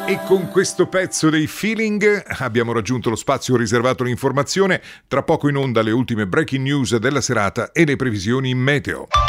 E con questo pezzo dei Feeling abbiamo raggiunto lo spazio riservato all'informazione. Tra poco in onda le ultime breaking news della serata e le previsioni meteo.